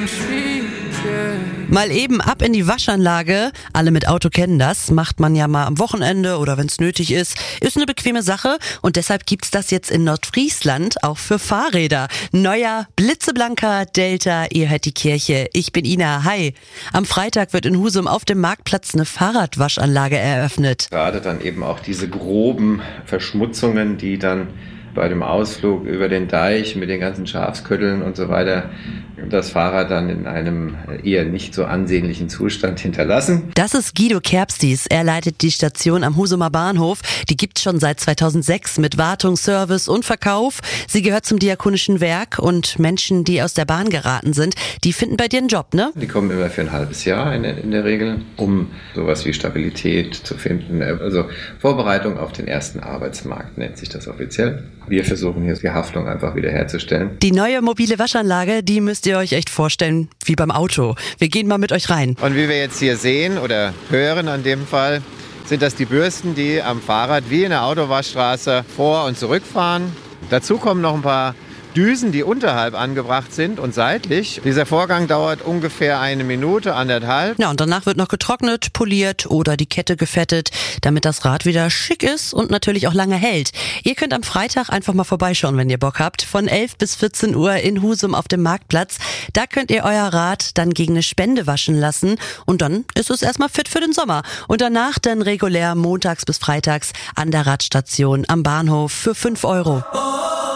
Mal eben ab in die Waschanlage. Alle mit Auto kennen das. Macht man ja mal am Wochenende oder wenn es nötig ist. Ist eine bequeme Sache und deshalb gibt's das jetzt in Nordfriesland auch für Fahrräder. Neuer, blitzeblanker Delta, ihr hört die Kirche. Ich bin Ina, hi. Am Freitag wird in Husum auf dem Marktplatz eine Fahrradwaschanlage eröffnet. Gerade dann eben auch diese groben Verschmutzungen, die dann bei dem Ausflug über den Deich mit den ganzen Schafskötteln und so weiter das Fahrrad dann in einem eher nicht so ansehnlichen Zustand hinterlassen. Das ist Guido Kerbstis. Er leitet die Station am Husumer Bahnhof. Die gibt's schon seit 2006 mit Wartung, Service und Verkauf. Sie gehört zum Diakonischen Werk und Menschen, die aus der Bahn geraten sind, die finden bei dir einen Job, ne? Die kommen immer für ein halbes Jahr in der Regel, um sowas wie Stabilität zu finden. Also Vorbereitung auf den ersten Arbeitsmarkt nennt sich das offiziell. Wir versuchen hier die Haftung einfach wiederherzustellen. Die neue mobile Waschanlage, die müsst ihr euch echt vorstellen, wie beim Auto. Wir gehen mal mit euch rein. Und wie wir jetzt hier sehen oder hören an dem Fall, sind das die Bürsten, die am Fahrrad wie in der Autowaschstraße vor- und zurückfahren. Dazu kommen noch ein paar Düsen, die unterhalb angebracht sind und seitlich. Dieser Vorgang dauert ungefähr 1 Minute, 1,5. Ja, und danach wird noch getrocknet, poliert oder die Kette gefettet, damit das Rad wieder schick ist und natürlich auch lange hält. Ihr könnt am Freitag einfach mal vorbeischauen, wenn ihr Bock habt. Von 11 bis 14 Uhr in Husum auf dem Marktplatz. Da könnt ihr euer Rad dann gegen eine Spende waschen lassen und dann ist es erstmal fit für den Sommer. Und danach dann regulär montags bis freitags an der Radstation am Bahnhof für 5 €.